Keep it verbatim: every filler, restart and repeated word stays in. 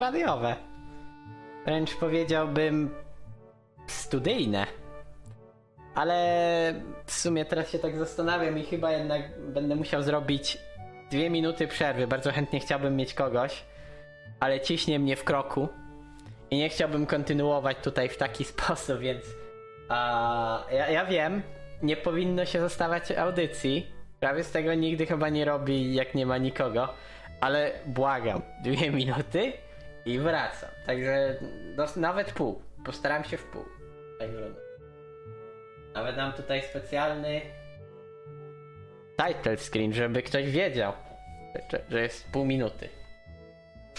radiowe. Wręcz powiedziałbym studyjne. Ale w sumie teraz się tak zastanawiam i chyba jednak będę musiał zrobić dwie minuty przerwy. Bardzo chętnie chciałbym mieć kogoś, ale ciśnie mnie w kroku i nie chciałbym kontynuować tutaj w taki sposób, więc a, ja, ja wiem, nie powinno się zostawiać audycji. Prawie z tego nigdy chyba nie robi, jak nie ma nikogo, ale błagam, dwie minuty i wracam. Także dos- nawet pół. Postaram się w pół. Także no. Nawet mam tutaj specjalny title screen, żeby ktoś wiedział, że, że jest pół minuty.